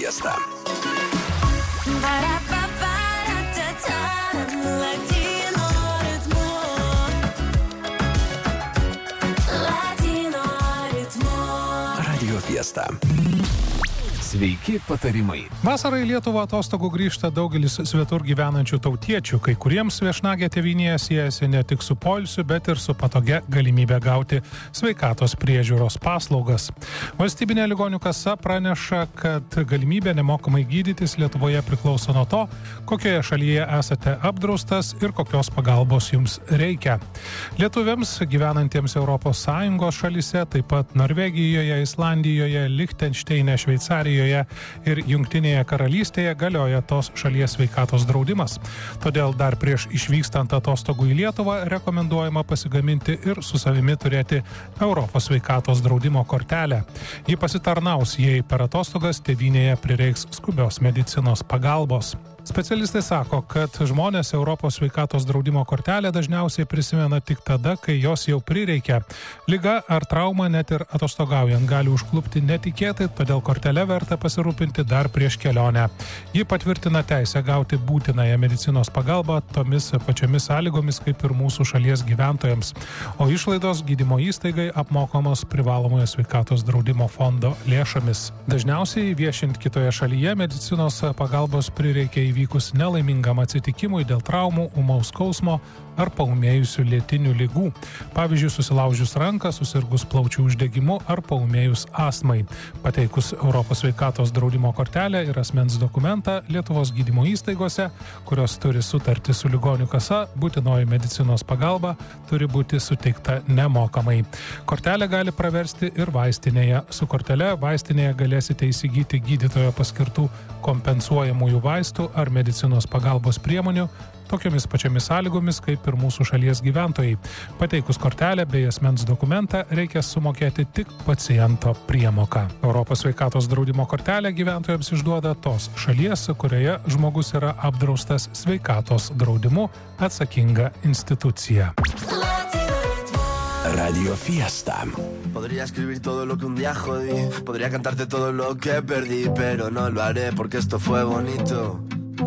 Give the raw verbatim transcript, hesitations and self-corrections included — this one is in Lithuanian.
Fiesta. Radio Fiesta. Sveiki patarimai. Vasarą į Lietuvą atostogų grįžta daugelis svetur gyvenančių tautiečių, kai kuriems viešnagė tėvynėje siejasi ne tik su poilsiu, bet ir su patogia galimybė gauti sveikatos priežiūros paslaugas. Valstybinė ligonių kasa praneša, kad galimybė nemokamai gydytis Lietuvoje priklauso nuo to, kokioje šalyje esate apdraustas ir kokios pagalbos jums reikia. Lietuviams gyvenantiems Europos Sąjungos šalyse, taip pat Norvegijoje, Islandijoje, Lichtenšteine, Šveicarijoje ir Jungtinėje karalystėje galioja tos šalies sveikatos draudimas. Todėl dar prieš išvykstant atostogų į Lietuvą rekomenduojama pasigaminti ir su savimi turėti Europos sveikatos draudimo kortelę. Ji pasitarnaus, jei per atostogas tėvynėje prireiks skubios medicinos pagalbos. Specialistai sako, kad žmonės Europos sveikatos draudimo kortelę dažniausiai prisimena tik tada, kai jos jau prireikia. Liga ar trauma net ir atostogaujant gali užklupti netikėtai, todėl kortelę verta pasirūpinti dar prieš kelionę. Ji patvirtina teisę gauti būtinąją medicinos pagalbą tomis pačiomis sąlygomis kaip ir mūsų šalies gyventojams, o išlaidos gydymo įstaigai apmokamos privalomojo sveikatos draudimo fondo lėšomis. Dažniausiai viešint kitoje šalyje medicinos pagalbos prireikia įvykus nelaimingam atsitikimui dėl traumų, ūmaus skausmo ar paūmėjusių lėtinių ligų. Pavyzdžiui, susilaužius ranką, susirgus plaučių uždegimu ar paūmėjus astmai. Pateikus Europos sveikatos draudimo kortelę ir asmens dokumentą Lietuvos gydymo įstaigose, kurios turi sutartį su ligonių kasa, būtinoji medicinos pagalba turi būti suteikta nemokamai. Kortelę gali praversti ir vaistinėje. Su kortele vaistinėje galėsite įsigyti gydytojo paskirtų kompensuojamųjų vaistų ar medicinos pagalbos priemonių tokiomis pačiomis sąlygomis kaip ir mūsų šalies gyventojai. Pateikus kortelę bei asmens dokumentą reikia sumokėti tik paciento priemoką. Europos sveikatos draudimo kortelę gyventojams išduoda tos šalies, kurioje žmogus yra apdraustas sveikatos draudimu atsakinga institucija. Radio Fiesta. Podría escribir todo lo que un día jodí, podría cantarte todo lo que perdí, pero no lo haré porque esto fue bonito.